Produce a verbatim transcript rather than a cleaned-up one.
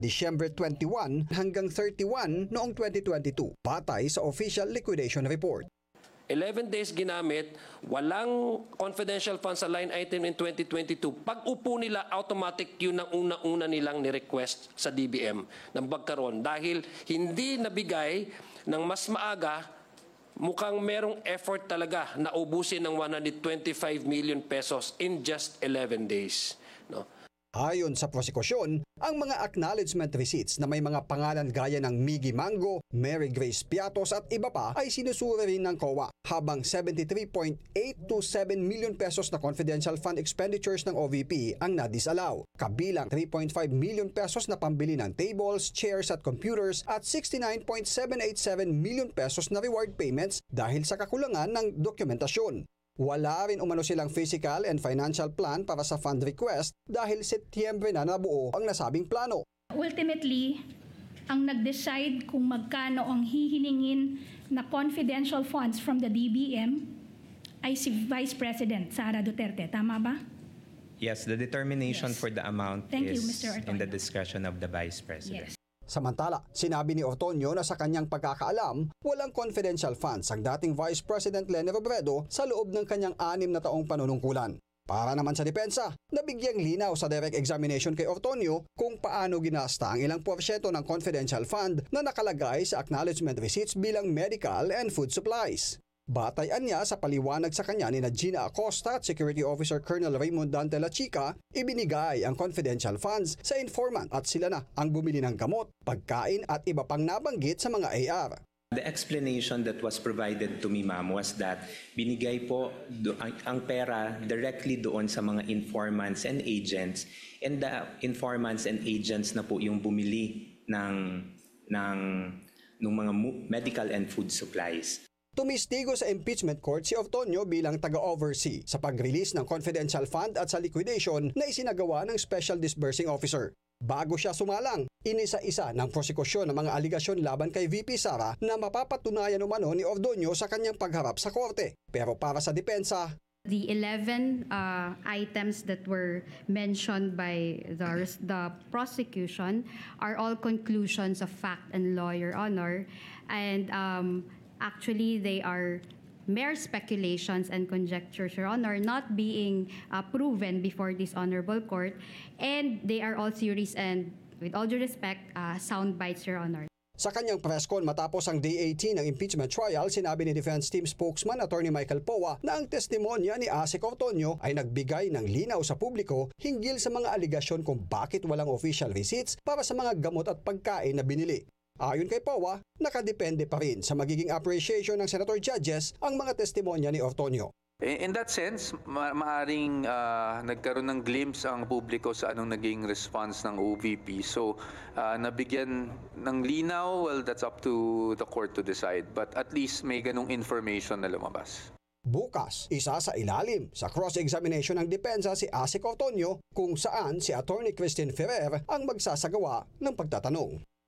Disyembre twenty-one hanggang thirty-one noong twenty twenty-two, batay sa official liquidation report. eleven days ginamit, walang confidential funds sa line item in twenty twenty-two. Pag upo nila, automatic yun ang una-una nilang ni-request sa D B M ng pagkaroon. Dahil hindi nabigay ng mas maaga, mukhang merong effort talaga na ubusin ng one hundred twenty-five million pesos in just eleven days. No? Ayon sa prosekusyon, ang mga acknowledgement receipts na may mga pangalan gaya ng Miggy Mango, Mary Grace Piatos at iba pa ay sinusuri rin ng C O A, habang seventy-three point eight two seven million pesos na confidential fund expenditures ng O V P ang na-disallow, kabilang three point five million pesos na pambili ng tables, chairs at computers at sixty-nine point seven eight seven million pesos na reward payments dahil sa kakulangan ng dokumentasyon. Wala rin umano silang physical and financial plan para sa fund request dahil Setyembre na nabuo ang nasabing plano. Ultimately, ang nag-decide kung magkano ang hihiningin na confidential funds from the D B M ay si Vice President Sara Duterte. Tama ba? Yes, the determination Yes. for the amount Thank you, is Mister in the Ortonio. discretion of the Vice President. Yes. Samantala, sinabi ni Ortonio na sa kanyang pagkakaalam, walang confidential funds ang dating Vice President Leni Robredo sa loob ng kanyang anim na taong panunungkulan. Para naman sa depensa, nabigyang linaw sa direct examination kay Ortonio kung paano ginasta ang ilang porsyento ng confidential fund na nakalagay sa acknowledgement receipts bilang medical and food supplies. Batayan niya sa paliwanag sa kanya ni Gina Acosta at Security Officer Colonel Raymond Dante La Chica, ibinigay ang confidential funds sa informant at sila na ang bumili ng gamot, pagkain at iba pang nabanggit sa mga A R. The explanation that was provided to me, ma'am, was that binigay po do, ang, ang pera directly doon sa mga informants and agents, and the informants and agents na po yung bumili ng, ng, ng mga medical and food supplies. Tumistigo sa impeachment court si Ortonio bilang taga-oversee sa pag-release ng confidential fund at sa liquidation na isinagawa ng Special Disbursing Officer. Bago siya sumalang, inisa-isa ng prosekusyon ng mga aligasyon laban kay V P Sara na mapapatunayan umano ni Ortonio sa kanyang pagharap sa korte. Pero para sa depensa, The eleven uh, items that were mentioned by the, the prosecution are all conclusions of fact and law, Your Honor. And um, actually, they are mere speculations and conjectures, Your Honor, not being uh, proven before this honorable court. And they are all series and, with all due respect, uh, sound bites, Your Honor. sa kanyang press con matapos ang day eighteen ng impeachment trial, sinabi ni Defense Team spokesman Attorney Michael Poa na ang testimonya ni Asik Ortonio ay nagbigay ng linaw sa publiko hinggil sa mga aligasyon kung bakit walang official receipts para sa mga gamot at pagkain na binili. Ayon kay Poa, nakadepende pa rin sa magiging appreciation ng senator judges ang mga testimonya ni Ortonio. In that sense, ma maaring uh, nagkaroon ng glimpse ang publiko sa anong naging response ng O V P. So, uh, nabigyan ng linaw, well, that's up to the court to decide. But at least may ganong information na lumabas. Bukas, isa sa ilalim sa cross-examination ng depensa si Asik Ortonio kung saan si Attorney Christine Ferrer ang magsasagawa ng pagtatanong.